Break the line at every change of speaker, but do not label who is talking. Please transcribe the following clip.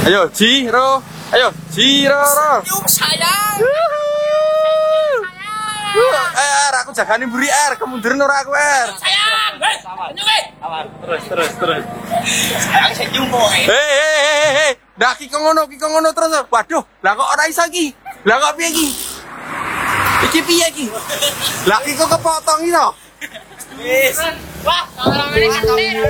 Ayo, Jiro. Ayo, Jiro.
Yuk sayang.
Aku jagani mburi kemunduran ora aku
Sayang.
Terus.
Sayang senyum kok.
Hei. Ndak ki ngono terus. Waduh, lah kok ora iso ki? Lah kok piye ki? Iki piye ki? Lah iki kok kepotong iki to?
Wah, kameramen